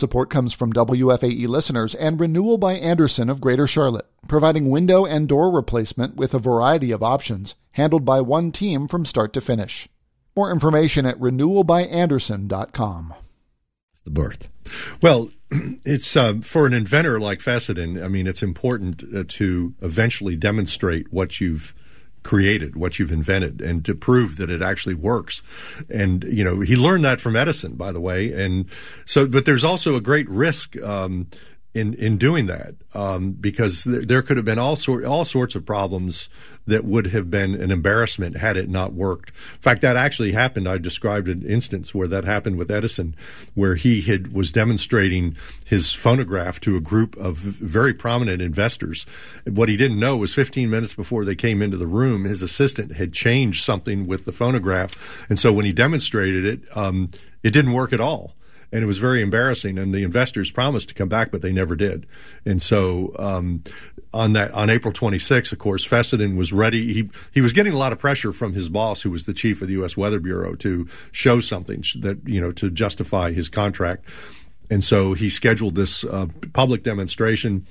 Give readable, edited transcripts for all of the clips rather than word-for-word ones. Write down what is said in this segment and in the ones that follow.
Support comes from WFAE listeners and Renewal by Andersen of Greater Charlotte, providing window and door replacement with a variety of options, handled by one team from start to finish. More information at renewalbyandersen.com. The birth. Well, it's for an inventor like Fessenden, I mean, it's important to eventually demonstrate what you've created, what you've invented, and to prove that it actually works. And, you know, he learned that from Edison, by the way. And so, but there's also a great risk in doing that, because there could have been all sorts of problems that would have been an embarrassment had it not worked. In fact, that actually happened. I described an instance where that happened with Edison, where he was demonstrating his phonograph to a group of very prominent investors. What he didn't know was 15 minutes before they came into the room, his assistant had changed something with the phonograph. And so when he demonstrated it, it didn't work at all. And it was very embarrassing. And the investors promised to come back, but they never did. And so on April 26th, of course, Fessenden was ready. He was getting a lot of pressure from his boss, who was the chief of the U.S. Weather Bureau, to show something that, you know, to justify his contract. And so he scheduled this public demonstration.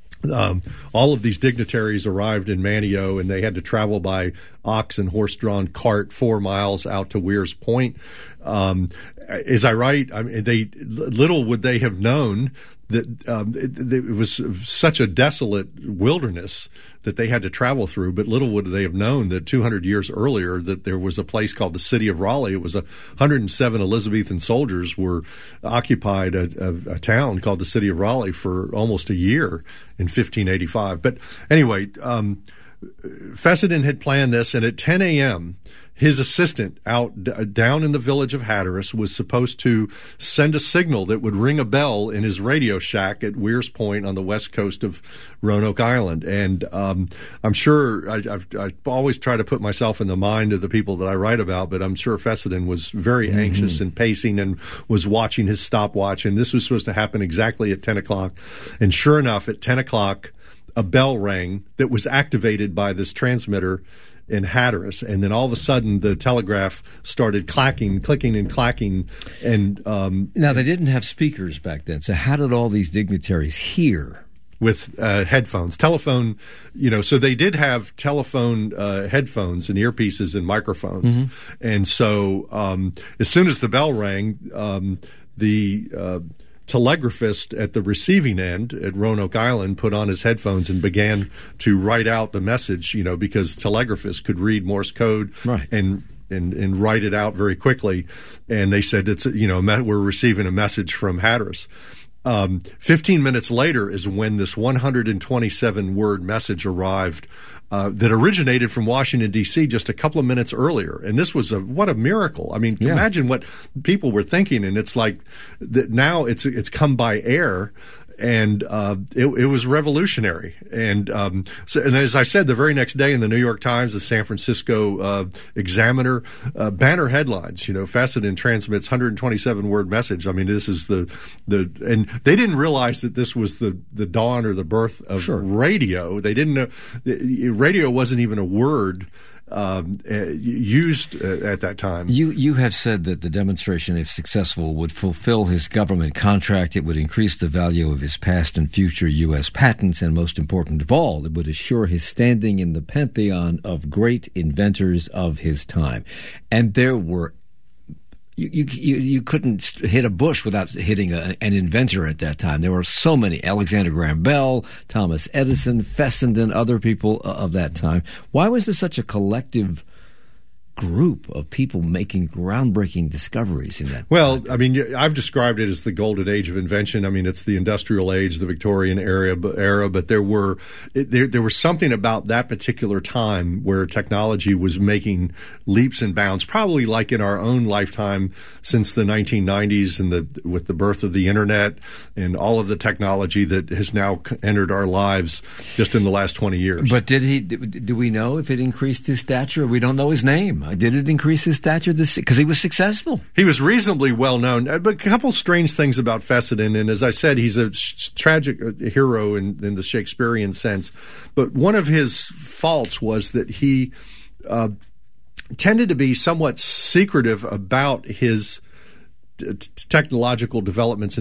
All of these dignitaries arrived in Manteo, and they had to travel by ox and horse-drawn cart 4 miles out to Weir's Point. Is I right? I mean, little would they have known that it was such a desolate wilderness that they had to travel through, but little would they have known that 200 years earlier that there was a place called the City of Raleigh. It was 107 Elizabethan soldiers were occupied a town called the City of Raleigh for almost a year in 1585. But anyway, Fessenden had planned this, and at 10 a.m., his assistant down in the village of Hatteras was supposed to send a signal that would ring a bell in his radio shack at Weir's Point on the west coast of Roanoke Island. And I'm sure I've always tried to put myself in the mind of the people that I write about, but I'm sure Fessenden was very anxious and pacing and was watching his stopwatch. And this was supposed to happen exactly at 10 o'clock. And sure enough, at 10 o'clock, a bell rang that was activated by this transmitter in Hatteras, and then all of a sudden the telegraph started clicking and clacking. And now they didn't have speakers back then, so how did all these dignitaries hear? With headphones, telephone, you know, so they did have telephone headphones and earpieces and microphones. And so as soon as the bell rang, the telegraphist at the receiving end at Roanoke Island put on his headphones and began to write out the message, you know, because telegraphists could read Morse code and write it out very quickly. And they said, it's, you know, we're receiving a message from Hatteras. 15 minutes later is when this 127-word message arrived that originated from Washington, D.C. just a couple of minutes earlier. And this was what a miracle. I mean, imagine what people were thinking. And it's like that now it's come by air. And it was revolutionary. And and as I said, the very next day in the New York Times, the San Francisco Examiner, banner headlines, you know, Fessenden transmits 127-word message. I mean, this is and they didn't realize that this was the dawn or the birth of radio. They didn't know radio wasn't even a word used at that time. You have said that the demonstration, if successful, would fulfill his government contract. It would increase the value of his past and future U.S. patents, and most important of all, it would assure his standing in the pantheon of great inventors of his time. And there were You couldn't hit a bush without hitting an inventor at that time. There were so many: Alexander Graham Bell, Thomas Edison, Fessenden, other people of that time. Why was there such a collective group of people making groundbreaking discoveries in that? Well, I mean, I've described it as the golden age of invention. I mean, it's the industrial age, the Victorian era, but there was something about that particular time where technology was making leaps and bounds, probably like in our own lifetime since the 1990s and with the birth of the internet and all of the technology that has now entered our lives just in the last 20 years. But do we know if it increased his stature? We don't know his name. Did it increase his stature? Because he was successful. He was reasonably well known. But a couple strange things about Fessenden, and as I said, he's a tragic hero in the Shakespearean sense. But one of his faults was that he tended to be somewhat secretive about his technological developments